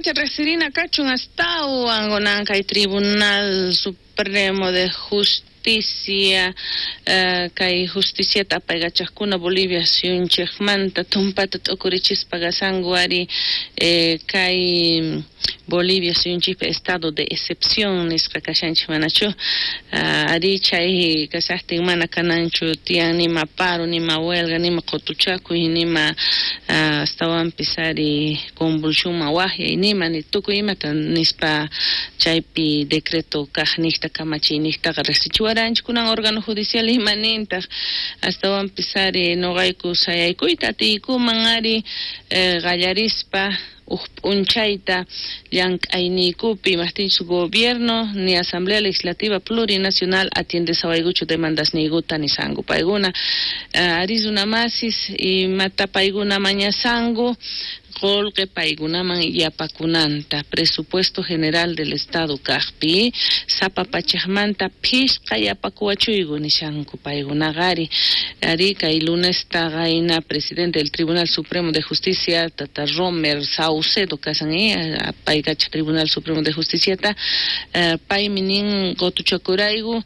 que Resirina Cachun hasta Angonanca y Tribunal Supremo de Justicia, kay justicia tapaiga chakuna Bolivia siunchekmanta tumpata tukurichis pagasanguari kay Bolivia siunchik estado de excepción nisqa kashanchik manachu ari chay kasaqtin mana kananchu tiyan nima paro nima huelga nima qutuchakuy nima astawan pisari convulsión wahya nima ni tukuy imata nispa chaypi decreto kajnikta kamachiniktaqa resichiwaranchik kunan órgano judicial imanintaq astawan pisari noqayku sayaykuyta atiykuman ari qallarispa unchaita llank'ayniykupi mastinchu gobierno ni asamblea legislativa plurinacional atiende sawaykuchu demandas niykuta nisanku paykuna arizunamasis imata paykuna mañasanku Golque paigunaman yapakunanta presupuesto general del estado kaqpi sapa pachaqmanta phishqa yapakuachuyku nishanku paigunagari ari kay lunes tagayna presidente del Tribunal Supremo de Justicia tata Romer Saucedo kasani paygacha Tribunal Supremo de Justicia ta payminin gotuchakuraygu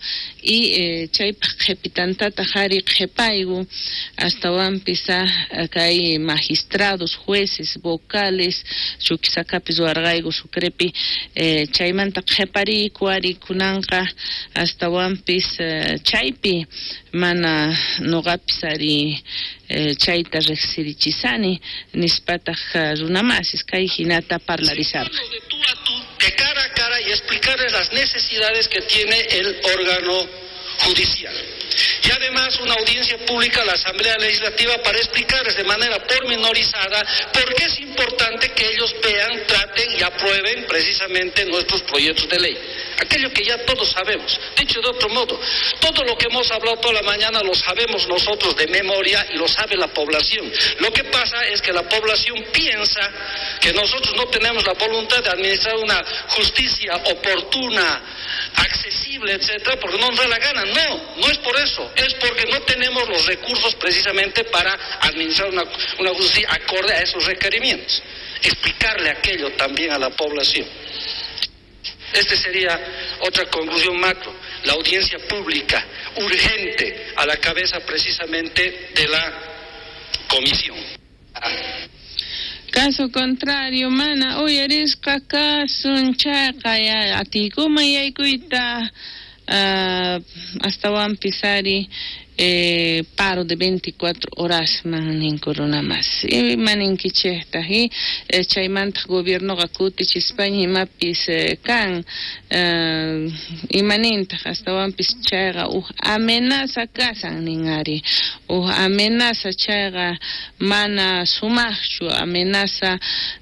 y chaypa qhipitantata qhari qhipaygu astawan pisa kay magistrados jueces vocales shukisakapis warqayku sukrepi chaymanta qhipari kuari kunanqa astawanpis chaypi mana nuqapis ari chayta riqsirichisani nispataq runamasis kay hinata parlarizarqa de cara a cara y explicarles las necesidades que tiene el órgano judicial. Y además una audiencia pública a la Asamblea Legislativa para explicarles de manera pormenorizada por qué es importante que ellos vean, traten y aprueben precisamente nuestros proyectos de ley. Aquello que ya todos sabemos. Dicho de otro modo, todo lo que hemos hablado toda la mañana lo sabemos nosotros de memoria y lo sabe la población. Lo que pasa es que la población piensa que nosotros no tenemos la voluntad de administrar una justicia oportuna, accesible, etcétera, porque no nos da la gana. No es por eso, es porque no tenemos los recursos precisamente para administrar una justicia acorde a esos requerimientos. Explicarle aquello también a la población. Esta sería otra conclusión macro, la audiencia pública urgente a la cabeza precisamente de la comisión. Caso contrario, mana, hoy eres cacasun chakaya, atikuma yaykuita hasta van pisari paro de 24 horas manin corona más y manin kicheta y chaymanta gobierno gakuti España mapis kan y maninta hasta van pis chaga amenaza casan ningari amenaza chaga mana sumachu amenaza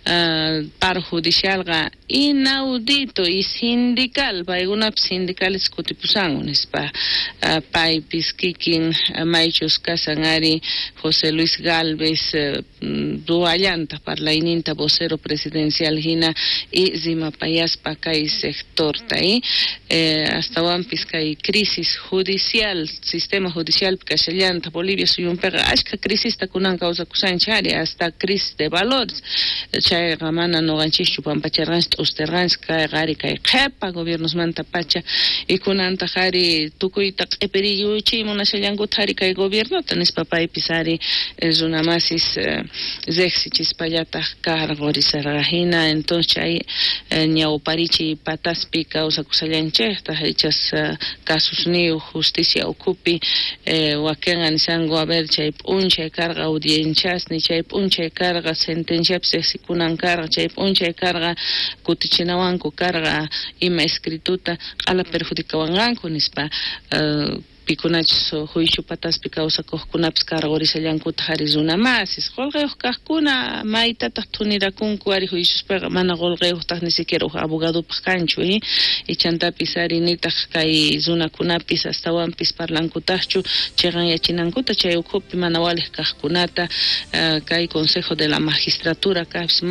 perjudicial ga inaudito y sindical alguna sindicales kutipusan unispa pai piskikin Maichos Casangari, José Luis Galvez, Duayanta, Parlaininta, vocero presidencial Gina y Zima Payas Pacay sector Taí, hasta Wampizca y crisis judicial, sistema judicial Cachellanta, Bolivia, soy un pega, ashka crisis takunan causa kusanchari, hasta crisis de valores, Chay Ramana no ganchichu, Pampacharranst, Osterranska, Gari, Kepa, gobiernos Mantapacha, y Kunanta Jari, Tukuita, Eperiyuchi, Monashayan Gutari, Kai gobierno, Tanis Papay Pisari, es una masis Zexichis Payata, Cargori Saragina, entonces hay Ñauparichi, Pataspi, causa Kusayanche, estas hechas casos new, justicia ocupi, Waken Anisango, a ver, Chaip Unche, carga audiencias, ni Chaip Unche, carga sentencia, Sekunan carga, Chaip Unche, carga Kutichinawanko, carga Ima escrituta, a la perjudicawanganko, Nispa. Pikunachso juicio patas picausa kohkunaps cargoris allankuta harizuna masis golgeo kahkuna maita tahtunira kunkuari juicios pega mana golgeo tah ni siquiera abogado pakanchu y chanta pisari nita kai zuna kunapis hasta wampis parlankutachu chegan yachinankuta chay ukupi mana wales kahkunata kai consejo de la magistratura